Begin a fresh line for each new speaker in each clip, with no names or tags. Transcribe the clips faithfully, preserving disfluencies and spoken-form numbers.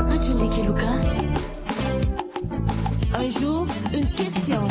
Radio Ndikiluka. Un jour, une question.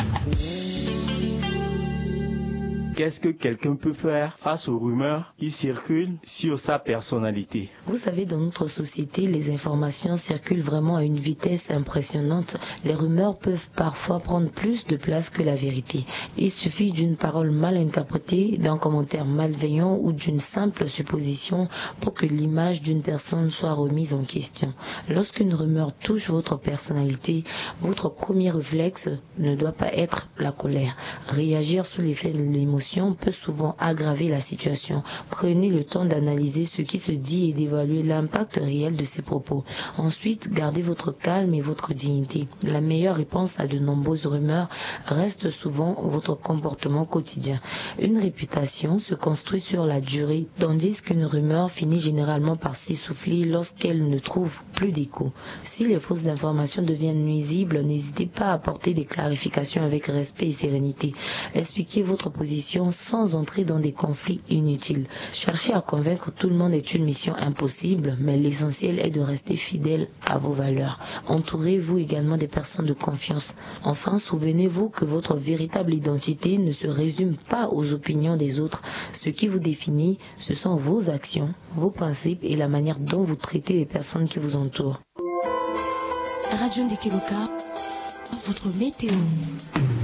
Qu'est-ce que quelqu'un peut faire face aux rumeurs qui circulent sur sa personnalité?
Vous savez, dans notre société, les informations circulent vraiment à une vitesse impressionnante. Les rumeurs peuvent parfois prendre plus de place que la vérité. Il suffit d'une parole mal interprétée, d'un commentaire malveillant ou d'une simple supposition pour que l'image d'une personne soit remise en question. Lorsqu'une rumeur touche votre personnalité, votre premier réflexe ne doit pas être la colère. Réagir sous l'effet de l'émotion peut souvent aggraver la situation. Prenez le temps d'analyser ce qui se dit et d'évaluer l'impact réel de ces propos. Ensuite, gardez votre calme et votre dignité. La meilleure réponse à de nombreuses rumeurs reste souvent votre comportement quotidien. Une réputation se construit sur la durée, tandis qu'une rumeur finit généralement par s'essouffler lorsqu'elle ne trouve plus d'écho. Si les fausses informations deviennent nuisibles, n'hésitez pas à apporter des clarifications avec respect et sérénité. Expliquez votre position sans entrer dans des conflits inutiles. Chercher à convaincre tout le monde est une mission impossible, mais l'essentiel est de rester fidèle à vos valeurs. Entourez-vous également des personnes de confiance. Enfin, souvenez-vous que votre véritable identité ne se résume pas aux opinions des autres. Ce qui vous définit, ce sont vos actions, vos principes et la manière dont vous traitez les personnes qui vous entourent.
Radio Ndikiluka, votre météo.